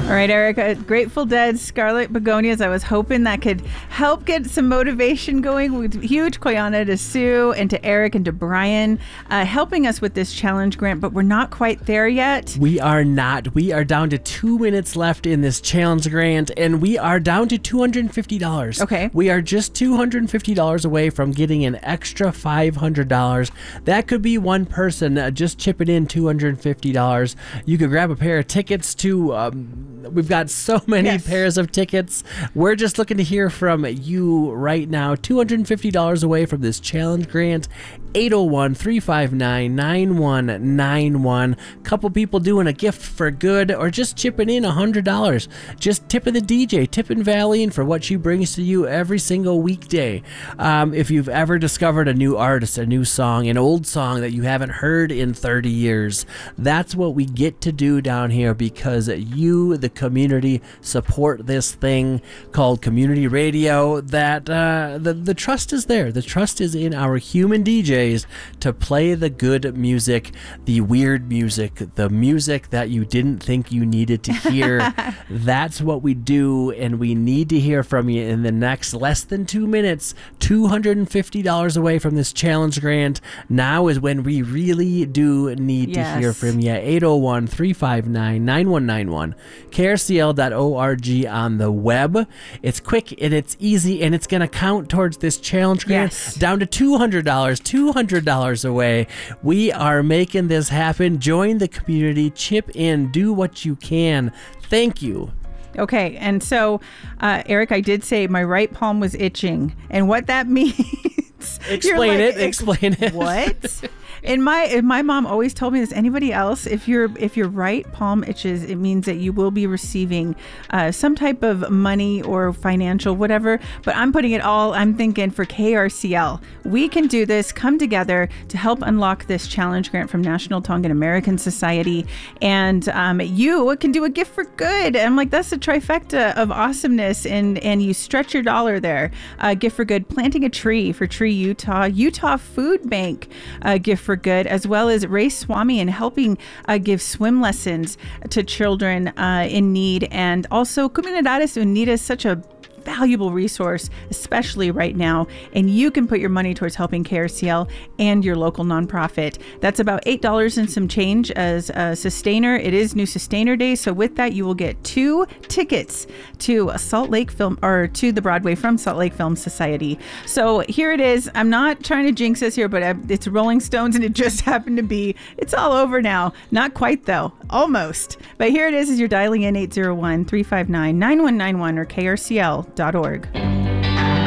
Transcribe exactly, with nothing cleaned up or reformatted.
All right, Eric, uh, Grateful Dead, Scarlet Begonias. I was hoping that could help get some motivation going. With huge koyana to Sue and to Eric and to Brian uh, helping us with this challenge grant, but we're not quite there yet. We are not. We are down to two minutes left in this challenge grant, and we are down to two hundred fifty dollars. Okay. We are just two hundred fifty dollars away from getting an extra five hundred dollars. That could be one person uh, just chipping in two hundred fifty dollars. You could grab a pair of tickets to... Um, We've got so many yes. pairs of tickets. We're just looking to hear from you right now. two hundred fifty dollars away from this challenge grant. eight oh one, three five nine, nine one nine one. Couple people doing a gift for good or just chipping in one hundred dollars. Just tipping the D J, tipping Valian for what she brings to you every single weekday. Um, if you've ever discovered a new artist, a new song, an old song that you haven't heard in thirty years, that's what we get to do down here because you, the community, support this thing called community radio. That uh, the, the trust is there. The trust is in our human D Js to play the good music, the weird music, the music that you didn't think you needed to hear. That's what we do, and we need to hear from you in the next less than two minutes. two hundred fifty dollars away from this challenge grant. Now is when we really do need yes. to hear from you. eight oh one, three five nine, nine one nine one. K R C L dot org on the web. It's quick and it's easy, and it's going to count towards this challenge grant. Yes. Down to two hundred dollars. two hundred dollars away. We are making this happen. Join the community. Chip in. Do what you can. Thank you. Okay, and so, uh, Eric, I did say my right palm was itching, and what that means... Explain like, it. Explain it. What? And my and my mom always told me this. Anybody else, if your if your right palm itches, it means that you will be receiving uh, some type of money or financial whatever. But I'm putting it all. I'm thinking for K R C L, we can do this. Come together to help unlock this challenge grant from National Tongan American Society, and um, you can do a gift for good. I'm like, that's a trifecta of awesomeness, and and you stretch your dollar there. Uh, gift for good, planting a tree for Tree Utah, Utah Food Bank, uh, gift for good, as well as Ray Swami and helping uh, give swim lessons to children uh, in need, and also Comunidades Unidas, such a valuable resource, especially right now. And you can put your money towards helping K R C L and your local nonprofit. That's about eight dollars and some change as a sustainer. It is New Sustainer Day. So with that, you will get two tickets to a Salt Lake Film or to the Broadway from Salt Lake Film Society. So here it is. I'm not trying to jinx us here, but it's Rolling Stones and it just happened to be, it's all over now. Not quite though, almost. But here it is as you're dialing in eight oh one, three five nine, nine one nine one or K R C L dot org.